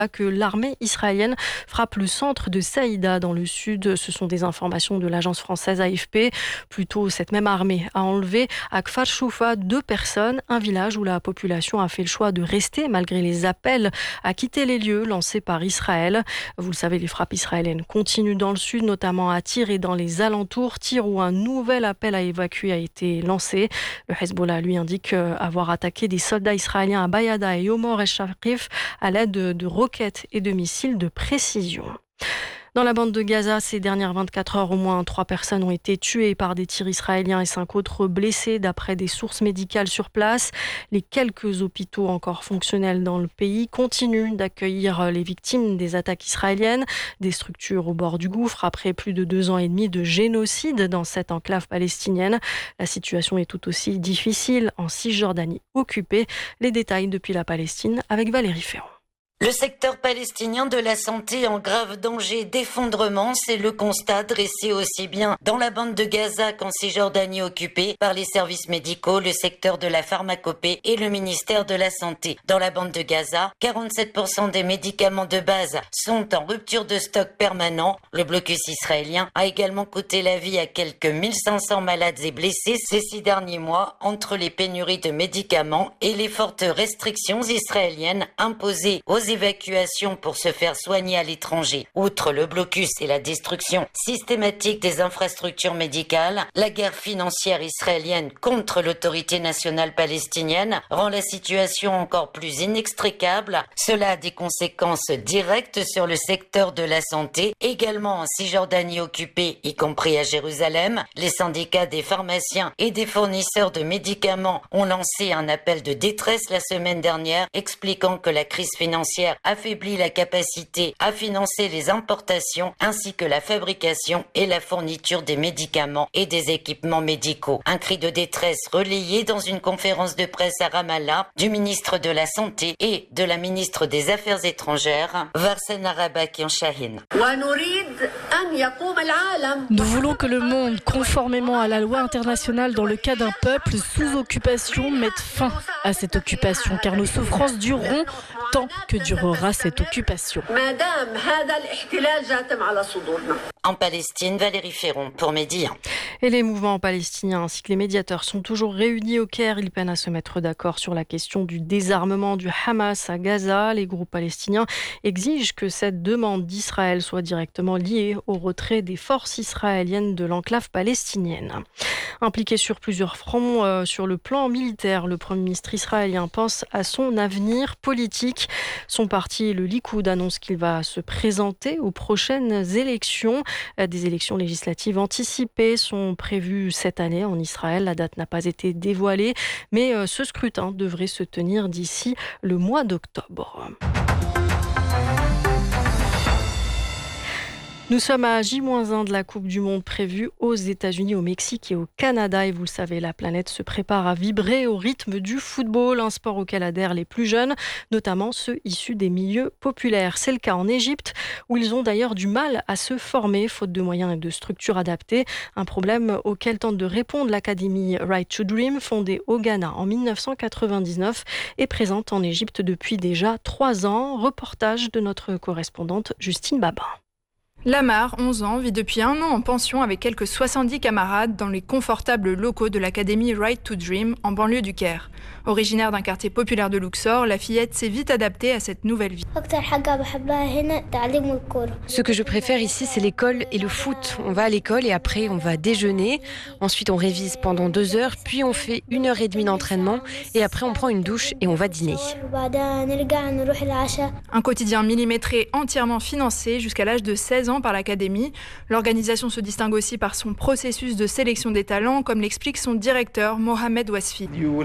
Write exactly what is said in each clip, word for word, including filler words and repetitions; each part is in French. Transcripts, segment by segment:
que l'armée israélienne frappe le centre de Saïda dans le sud. Ce sont des informations de l'agence française A F P. Plus tôt, cette même armée a enlevé à Kfar Shoufa deux personnes, un village où la population a fait le choix de rester malgré les appels à quitter les lieux lancés par Israël. Vous le savez, les frappes israéliennes continuent dans le sud, notamment à Tyr et dans les alentours. Tyr où un nouvel appel à évacuer a été lancé. Le Hezbollah, lui, indique avoir attaqué des soldats israéliens à Bayada et Omor el-Sharif à l'aide de roquettes et de missiles de précision. Dans la bande de Gaza, ces dernières vingt-quatre heures, au moins trois personnes ont été tuées par des tirs israéliens et cinq autres blessées, d'après des sources médicales sur place. Les quelques hôpitaux encore fonctionnels dans le pays continuent d'accueillir les victimes des attaques israéliennes. Des structures au bord du gouffre après plus de deux ans et demi de génocide dans cette enclave palestinienne. La situation est tout aussi difficile en Cisjordanie occupée. Les détails depuis la Palestine avec Valérie Ferrand. Le secteur palestinien de la santé en grave danger d'effondrement, c'est le constat dressé aussi bien dans la bande de Gaza qu'en Cisjordanie occupée par les services médicaux, le secteur de la pharmacopée et le ministère de la Santé. Dans la bande de Gaza, quarante-sept pour cent des médicaments de base sont en rupture de stock permanent. Le blocus israélien a également coûté la vie à quelques mille cinq cents malades et blessés ces six derniers mois entre les pénuries de médicaments et les fortes restrictions israéliennes imposées aux évacuations pour se faire soigner à l'étranger. Outre le blocus et la destruction systématique des infrastructures médicales, la guerre financière israélienne contre l'autorité nationale palestinienne rend la situation encore plus inextricable. Cela a des conséquences directes sur le secteur de la santé, également en Cisjordanie occupée, y compris à Jérusalem. Les syndicats des pharmaciens et des fournisseurs de médicaments ont lancé un appel de détresse la semaine dernière, expliquant que la crise financière affaiblit la capacité à financer les importations ainsi que la fabrication et la fourniture des médicaments et des équipements médicaux. Un cri de détresse relayé dans une conférence de presse à Ramallah du ministre de la Santé et de la ministre des Affaires étrangères, Varsen Arabakian Shahin. Nous voulons que le monde, conformément à la loi internationale dans le cas d'un peuple sous occupation, mette fin à cette occupation, car nos souffrances dureront tant que durera cette occupation. En Palestine, Valérie Ferron pour Mehdi. Et les mouvements palestiniens ainsi que les médiateurs sont toujours réunis au Caire. Ils peinent à se mettre d'accord sur la question du désarmement du Hamas à Gaza. Les groupes palestiniens exigent que cette demande d'Israël soit directement liée au retrait des forces israéliennes de l'enclave palestinienne. Impliqué sur plusieurs fronts, euh, sur le plan militaire, le Premier ministre israélien pense à son avenir politique. Son parti, le Likoud, annonce qu'il va se présenter aux prochaines élections. Des élections législatives anticipées sont prévues cette année en Israël. La date n'a pas été dévoilée, mais ce scrutin devrait se tenir d'ici le mois d'octobre. Nous sommes à J moins un de la Coupe du Monde prévue aux États-Unis, au Mexique et au Canada. Et vous le savez, la planète se prépare à vibrer au rythme du football, un sport auquel adhèrent les plus jeunes, notamment ceux issus des milieux populaires. C'est le cas en Égypte, où ils ont d'ailleurs du mal à se former, faute de moyens et de structures adaptées. Un problème auquel tente de répondre l'Académie Right to Dream, fondée au Ghana en mille neuf cent quatre-vingt-dix-neuf et présente en Égypte depuis déjà trois ans. Reportage de notre correspondante Justine Babin. Lamar, onze ans, vit depuis un an en pension avec quelques soixante-dix camarades dans les confortables locaux de l'Académie Right to Dream en banlieue du Caire. Originaire d'un quartier populaire de Luxor, la fillette s'est vite adaptée à cette nouvelle vie. Ce que je préfère ici, c'est l'école et le foot. On va à l'école et après on va déjeuner. Ensuite on révise pendant deux heures, puis on fait une heure et demie d'entraînement et après on prend une douche et on va dîner. Un quotidien millimétré entièrement financé jusqu'à l'âge de seize ans par l'Académie. L'organisation se distingue aussi par son processus de sélection des talents, comme l'explique son directeur Mohamed Wasfi.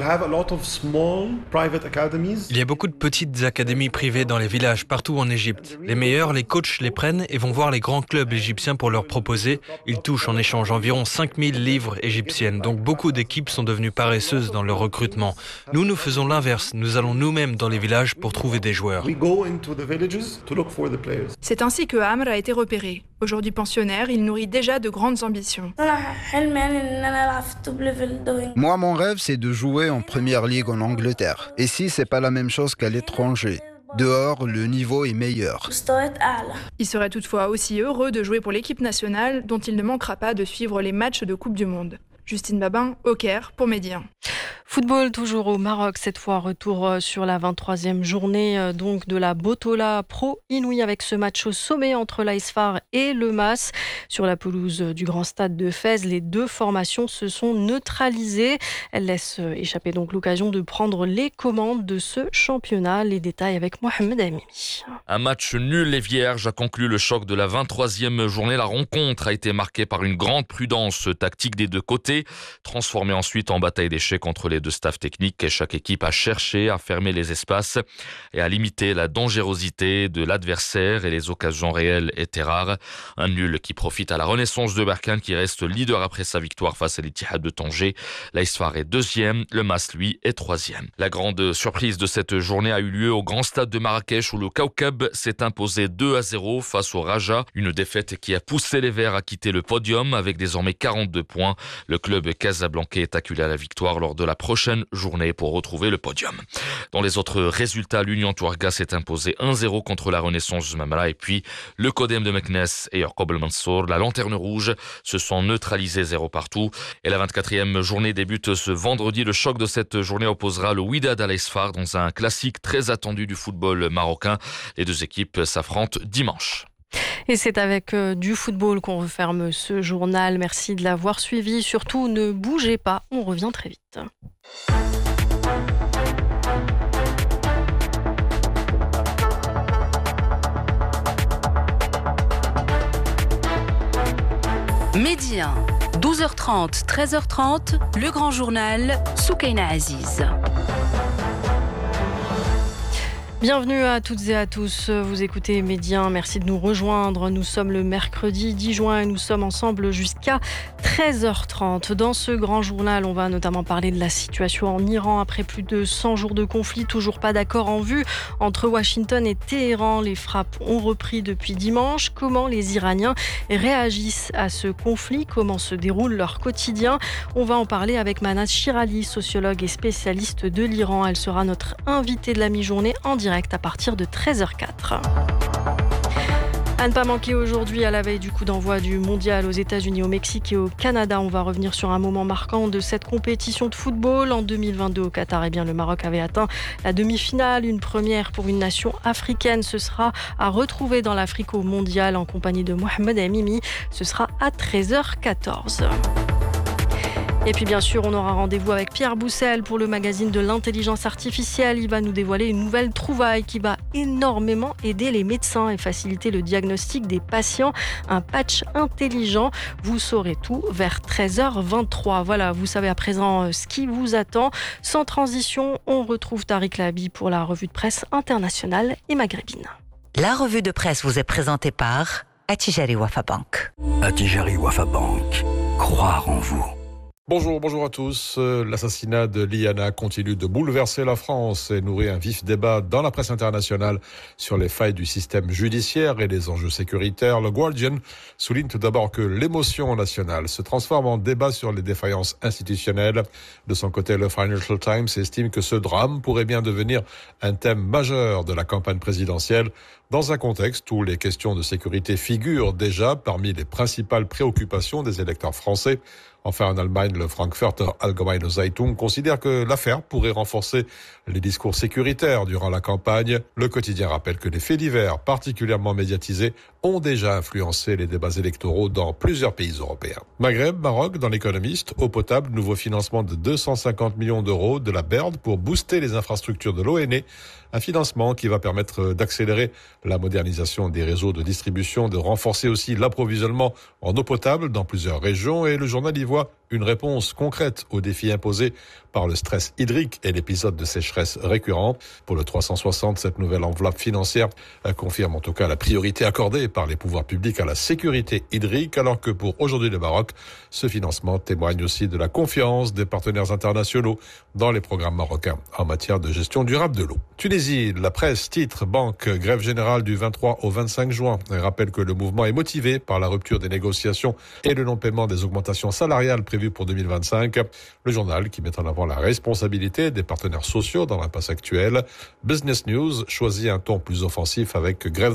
Il y a beaucoup de petites académies privées dans les villages partout en Égypte. Les meilleurs, les coachs les prennent et vont voir les grands clubs égyptiens pour leur proposer. Ils touchent en échange environ cinq mille livres égyptiennes. Donc beaucoup d'équipes sont devenues paresseuses dans leur recrutement. Nous, nous faisons l'inverse. Nous allons nous-mêmes dans les villages pour trouver des joueurs. C'est ainsi que Amr a été repéré. Aujourd'hui pensionnaire, il nourrit déjà de grandes ambitions. Moi, mon rêve, c'est de jouer en première ligue en Angleterre. Ici, c'est pas la même chose qu'à l'étranger. Dehors, le niveau est meilleur. Il serait toutefois aussi heureux de jouer pour l'équipe nationale, dont il ne manquera pas de suivre les matchs de Coupe du Monde. Justine Babin, au Caire, pour Média un. Football toujours au Maroc, cette fois retour sur la vingt-troisième journée donc de la Botola Pro Inouï avec ce match au sommet entre l'A S F A R et le M A S. Sur la pelouse du Grand Stade de Fès, les deux formations se sont neutralisées. Elles laissent échapper donc l'occasion de prendre les commandes de ce championnat. Les détails avec Mohamed Amimi. Un match nul et vierge a conclu le choc de la vingt-troisième journée. La rencontre a été marquée par une grande prudence tactique des deux côtés, transformée ensuite en bataille d'échecs entre les deux staffs techniques. Et chaque équipe a cherché à fermer les espaces et à limiter la dangerosité de l'adversaire, et les occasions réelles étaient rares. Un nul qui profite à la Renaissance de Berkane, qui reste leader après sa victoire face à l'Ittihad de Tanger. L'A S F A R est deuxième, le M A S lui est troisième. La grande surprise de cette journée a eu lieu au Grand Stade de Marrakech, où le Kaukab s'est imposé deux à zéro face au Raja. Une défaite qui a poussé les Verts à quitter le podium avec désormais quarante-deux points. Le club casablancais est acculé à la victoire lors de la prochaine journée pour retrouver le podium. Dans les autres résultats, l'Union Touarega s'est imposé un zéro contre la Renaissance de Mamra, et puis le Codem de Meknes et Yorkob El Mansour, la Lanterne Rouge, se sont neutralisés zéro partout. Et la vingt-quatrième journée débute ce vendredi. Le choc de cette journée opposera le Wydad à l'A S F A R dans un classique très attendu du football marocain. Les deux équipes s'affrontent dimanche. Et c'est avec euh, du football qu'on referme ce journal. Merci de l'avoir suivi. Surtout, ne bougez pas, on revient très vite. Média un, douze heures trente, treize heures trente, le grand journal, Soukaina Aziz. Bienvenue à toutes et à tous, vous écoutez Média un, merci de nous rejoindre. Nous sommes le mercredi dix juin et nous sommes ensemble jusqu'à treize heures trente. Dans ce grand journal, on va notamment parler de la situation en Iran après plus de cent jours de conflit, toujours pas d'accord en vue entre Washington et Téhéran. Les frappes ont repris depuis dimanche. Comment les Iraniens réagissent à ce conflit? Comment se déroule leur quotidien? On va en parler avec Manaz Shirali, sociologue et spécialiste de l'Iran. Elle sera notre invitée de la mi-journée en direct à partir de treize heures quatre. À ne pas manquer aujourd'hui, à la veille du coup d'envoi du mondial aux États-Unis, au Mexique et au Canada, on va revenir sur un moment marquant de cette compétition de football. En deux mille vingt-deux au Qatar, eh bien, le Maroc avait atteint la demi-finale, une première pour une nation africaine. Ce sera à retrouver dans l'Afrique au mondial en compagnie de Mohamed Amimi. Ce sera à treize heures quatorze. Et puis bien sûr, on aura rendez-vous avec Pierre Boussel pour le magazine de l'intelligence artificielle. Il va nous dévoiler une nouvelle trouvaille qui va énormément aider les médecins et faciliter le diagnostic des patients. Un patch intelligent. Vous saurez tout vers treize heures vingt-trois. Voilà, vous savez à présent ce qui vous attend. Sans transition, on retrouve Tariq Labi pour la revue de presse internationale et maghrébine. La revue de presse vous est présentée par Attijari Wafa Bank. Attijari Wafa Bank. Croire en vous. Bonjour, bonjour à tous. L'assassinat de Liana continue de bouleverser la France et nourrit un vif débat dans la presse internationale sur les failles du système judiciaire et les enjeux sécuritaires. Le Guardian souligne tout d'abord que l'émotion nationale se transforme en débat sur les défaillances institutionnelles. De son côté, le Financial Times estime que ce drame pourrait bien devenir un thème majeur de la campagne présidentielle dans un contexte où les questions de sécurité figurent déjà parmi les principales préoccupations des électeurs français. Enfin, en Allemagne, le Frankfurter Allgemeine Zeitung considère que l'affaire pourrait renforcer les discours sécuritaires durant la campagne. Le quotidien rappelle que les faits divers particulièrement médiatisés ont déjà influencé les débats électoraux dans plusieurs pays européens. Maghreb, Maroc, dans l'Économiste, eau potable, nouveau financement de deux cent cinquante millions d'euros de la B E R D pour booster les infrastructures de l'O N E. Un financement qui va permettre d'accélérer la modernisation des réseaux de distribution, de renforcer aussi l'approvisionnement en eau potable dans plusieurs régions. Et le journal y voit une réponse concrète aux défis imposés par le stress hydrique et l'épisode de sécheresse récurrente. Pour le trois cent soixante, cette nouvelle enveloppe financière confirme en tout cas la priorité accordée par les pouvoirs publics à la sécurité hydrique, alors que pour aujourd'hui le Maroc, ce financement témoigne aussi de la confiance des partenaires internationaux dans les programmes marocains en matière de gestion durable de l'eau. Tunisie, la presse titre Banque, grève générale du vingt-trois au vingt-cinq juin. Elle rappelle que le mouvement est motivé par la rupture des négociations et le non-paiement des augmentations salariales prévues prévues pour deux mille vingt-cinq. Le journal qui met en avant la responsabilité des partenaires sociaux dans l'impasse actuelle. Business News choisit un ton plus offensif avec grève